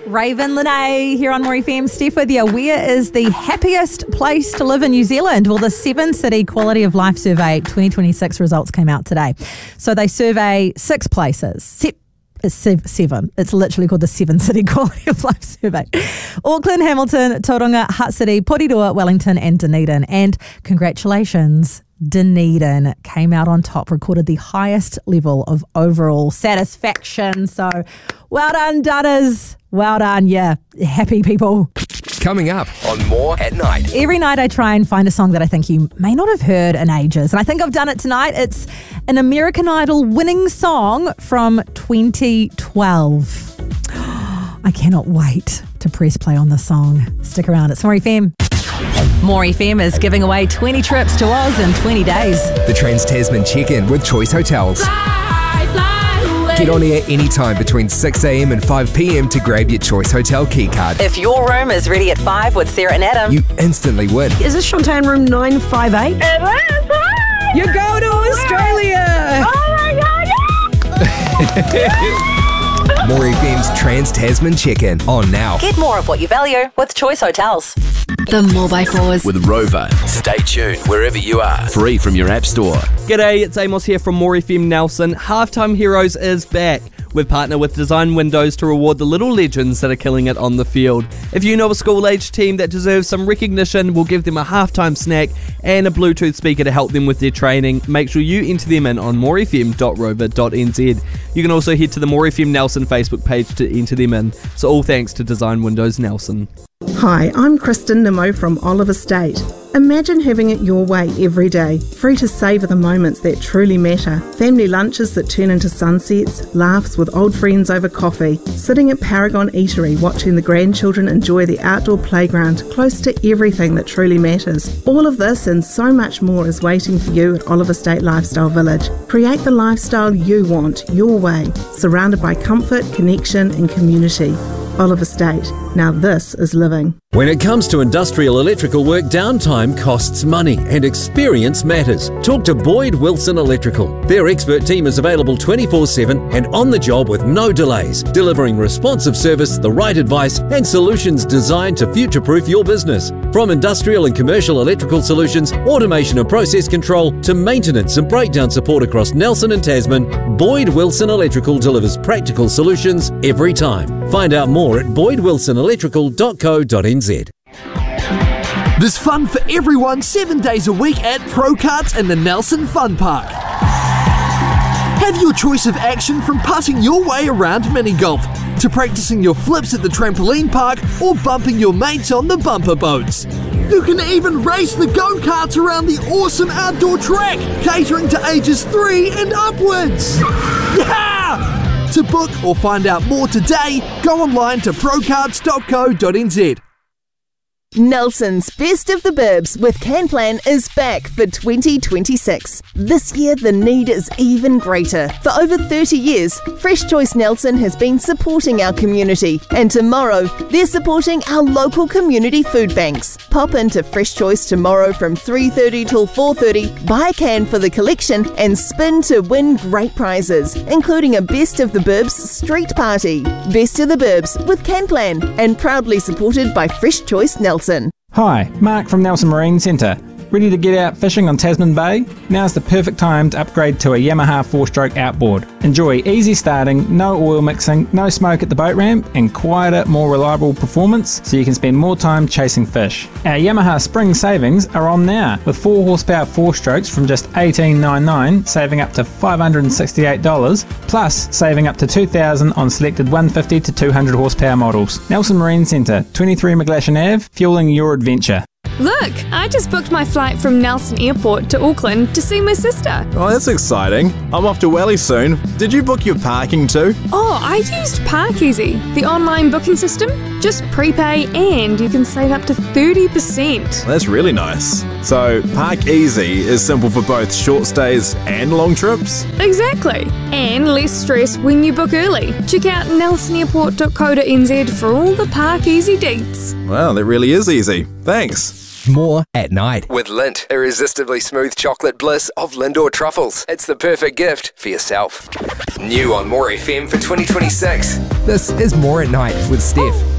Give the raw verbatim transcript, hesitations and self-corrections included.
Raven Lene here on More F M. Steph with you. Where is the happiest place to live in New Zealand? Well, the Seven City Quality of Life Survey twenty twenty-six results came out today. So they survey six places. Se- it's seven. It's literally called the Seven City Quality of Life Survey. Auckland, Hamilton, Tauranga, Hutt City, Porirua, Wellington and Dunedin. And congratulations, Dunedin came out on top, recorded the highest level of overall satisfaction. So well done, Dunners. Well done, yeah. Happy people. Coming up on More at Night. Every night I try and find a song that I think you may not have heard in ages. And I think I've done it tonight. It's an American Idol winning song from twenty twelve. I cannot wait to press play on this song. Stick around. It's More F M. More F M is giving away twenty trips to Oz in twenty days. The Trans-Tasman Check-In with Choice Hotels. Fly, fly away. Get on air anytime between six a.m. and five p.m. to grab your Choice Hotel key card. If your room is ready at five with Sarah and Adam, You instantly win. Is this Shantae room nine five eight? It is, hi. You go to Australia! Oh my God, yeah. More F M's Trans-Tasman Check-In on now. get more of what you value with Choice Hotels. The more by fours. With Rover. Stay tuned wherever you are. Free from your app store. G'day, it's Amos here from More F M Nelson. Halftime Heroes is back. We've partnered with Design Windows to reward the little legends that are killing it on the field. If you know a school-aged team that deserves some recognition, we'll give them a halftime snack and a Bluetooth speaker to help them with their training. Make sure you enter them in on more f m dot rover dot n z. You can also head to the More F M Nelson Facebook page to enter them in. So all thanks to Design Windows Nelson. Hi, I'm Kristen Nimmo from Olive Estate. Imagine having it your way every day, free to savour the moments that truly matter. Family lunches that turn into sunsets, laughs with old friends over coffee, sitting at Paragon Eatery watching the grandchildren enjoy the outdoor playground close to everything that truly matters. All of this and so much more is waiting for you at Olive Estate Lifestyle Village. Create the lifestyle you want, your way, surrounded by comfort, connection and community. Olive Estate. Now this is living. When it comes to industrial electrical work, downtime costs money and experience matters. Talk to Boyd Wilson Electrical. Their expert team is available twenty-four seven and on the job with no delays, delivering responsive service, the right advice and solutions designed to future-proof your business. From industrial and commercial electrical solutions, automation and process control to maintenance and breakdown support across Nelson and Tasman, Boyd Wilson Electrical delivers practical solutions every time. Find out more at boyd wilson electrical dot co dot n z. There's fun for everyone seven days a week at Pro Karts in the Nelson Fun Park. Have your choice of action from putting your way around mini golf to practicing your flips at the trampoline park or bumping your mates on the bumper boats. You can even race the go-karts around the awesome outdoor track, catering to ages three and upwards. Yeah! To book or find out more today, go online to pro karts dot co dot n z. Nelson's Best of the Bibs with CanPlan is back for twenty twenty-six. This year the need is even greater. For over thirty years, Fresh Choice Nelson has been supporting our community, and tomorrow they're supporting our local community food banks. Pop into Fresh Choice tomorrow from three thirty till four thirty, buy a can for the collection and spin to win great prizes, including a Best of the Bibs street party. Best of the Bibs with CanPlan and proudly supported by Fresh Choice Nelson. Hi, Mark from Nelson Marine Centre. Ready to get out fishing on Tasman Bay? Now's the perfect time to upgrade to a Yamaha four-stroke outboard. Enjoy easy starting, no oil mixing, no smoke at the boat ramp, and quieter, more reliable performance so you can spend more time chasing fish. Our Yamaha spring savings are on now, with four horsepower four-strokes from just eighteen ninety-nine, saving up to five hundred sixty-eight dollars, plus saving up to two thousand dollars on selected one fifty to two hundred horsepower models. Nelson Marine Centre, twenty-three McGlashan Avenue, fueling your adventure. Look, I just booked my flight from Nelson Airport to Auckland to see my sister. Oh, that's exciting. I'm off to Welly soon. Did you book your parking too? Oh, I used Parkeasy, the online booking system. Just prepay and you can save up to thirty percent. That's really nice. So, Parkeasy is simple for both short stays and long trips? Exactly. And less stress when you book early. Check out nelson airport dot co dot n z for all the Parkeasy deets. Wow, that really is easy. Thanks. More at night. With Lindt, irresistibly smooth chocolate bliss of Lindor truffles. It's the perfect gift for yourself. New on More F M for twenty twenty-six. This is More at Night with Steph.